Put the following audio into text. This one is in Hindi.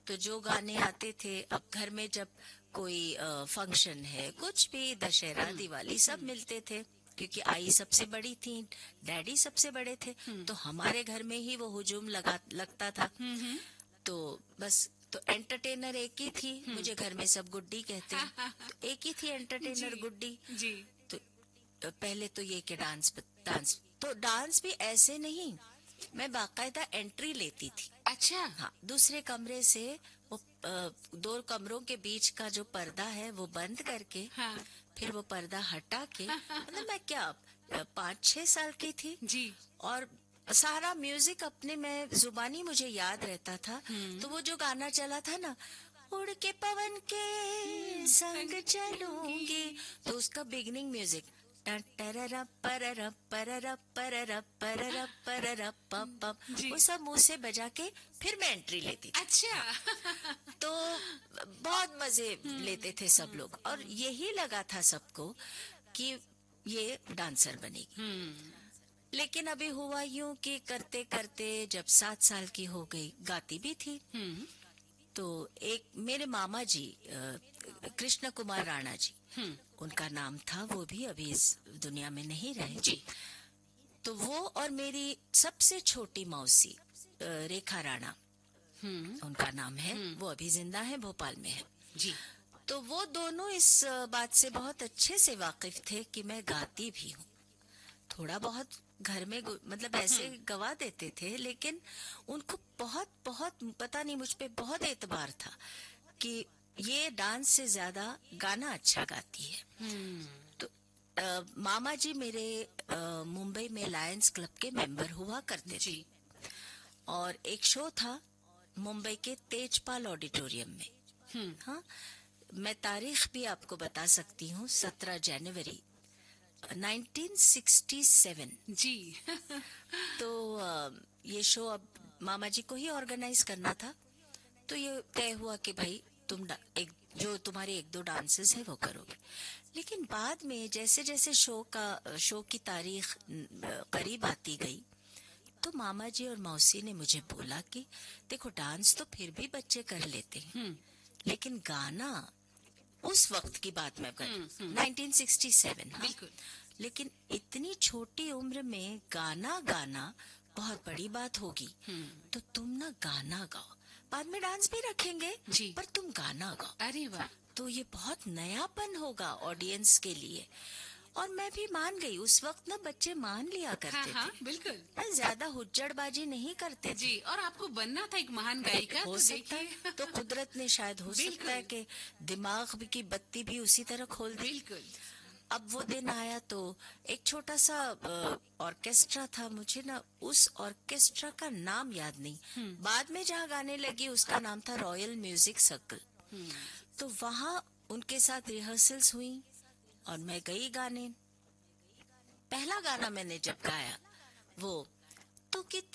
तो जो गाने आते थे, अब घर में जब कोई फंक्शन है, कुछ भी, दशहरा दिवाली, सब मिलते थे, क्योंकि आई सबसे बड़ी थी, डैडी सबसे बड़े थे, तो हमारे घर में ही वो हुजूम लगता था। तो बस, तो एंटरटेनर एक ही थी, मुझे घर में सब गुड्डी कहते हैं, तो एक ही थी एंटरटेनर, गुड्डी। जी। तो पहले तो ये कि डांस डांस तो डांस भी ऐसे नहीं, मैं बाकायदा एंट्री लेती थी। अच्छा। हाँ, दूसरे कमरे से, वो दो कमरों के बीच का जो पर्दा है वो बंद करके, हाँ। फिर वो पर्दा हटा के, मतलब मैं क्या 5-6 साल की थी, जी। और सारा म्यूजिक अपने में जुबानी मुझे याद रहता था। तो वो जो गाना चला था ना, उड़ के पवन के संग चलूंगी, तो उसका बिगनिंग म्यूजिक, जी। वो सब मुंह से बजा के फिर मैं एंट्री लेती थी। अच्छा। तो बहुत मजे लेते थे सब लोग, और यही लगा था सबको कि ये डांसर बनेगी। लेकिन अभी हुआ यूं कि करते करते जब 7 साल की हो गई, गाती भी थी। तो एक मेरे मामा जी, कृष्ण कुमार राणा जी, उनका नाम था, वो भी अभी इस दुनिया में नहीं रहे। जी। तो वो और मेरी सबसे छोटी मौसी, रेखा राणा उनका नाम है, वो अभी जिंदा है, भोपाल में है। जी। तो वो दोनों इस बात से बहुत अच्छे से वाकिफ थे कि मैं गाती भी हूँ। थोड़ा बहुत घर में मतलब ऐसे गवा देते थे, लेकिन उनको बहुत बहुत पता नहीं, मुझ पे बहुत एतबार था कि ये डांस से ज्यादा गाना अच्छा गाती है। तो मामा जी मेरे मुंबई में लायंस क्लब के मेंबर हुआ करते थे, जी। और एक शो था मुंबई के तेजपाल ऑडिटोरियम में। हाँ, मैं तारीख भी आपको बता सकती हूँ, 17 जनवरी 1967। जी। तो ये शो अब मामा जी को ही ऑर्गेनाइज करना था। तो ये तय हुआ कि भाई तुम एक जो तुम्हारे 1-2 डांसेस है वो करोगे। लेकिन बाद में जैसे जैसे शो की तारीख करीब आती गई, तो मामा जी और मौसी ने मुझे बोला कि देखो, डांस तो फिर भी बच्चे कर लेते हैं, लेकिन गाना, उस वक्त की बात मैं कर, 1967, हाँ, बिल्कुल। लेकिन इतनी छोटी उम्र में गाना गाना बहुत बड़ी बात होगी। तो तुम ना गाना गाओ, बाद में डांस भी रखेंगे, जी। पर तुम गाना गाओ। अरे वाह। तो ये बहुत नयापन होगा ऑडियंस के लिए। और मैं भी मान गई, उस वक्त ना बच्चे मान लिया करते हाँ, थे, बिल्कुल। ज्यादा हुज्जड़बाजी नहीं करते थे। जी, और आपको बनना था एक महान गायिका, हो तो सकता है, देखिए। तो कुदरत ने शायद, हो सकता है कि दिमाग की बत्ती भी उसी तरह खोल दी। बिल्कुल। अब वो दिन आया, तो एक छोटा सा ऑर्केस्ट्रा था, मुझे ना उस ऑर्केस्ट्रा का नाम याद नहीं। बाद में जहाँ गाने लगी उसका नाम था रॉयल म्यूजिक सर्कल। तो वहाँ उनके साथ रिहर्सल्स हुई, और मैं गई गाने। पहला गाना मैंने जब गाया, वो तो कितने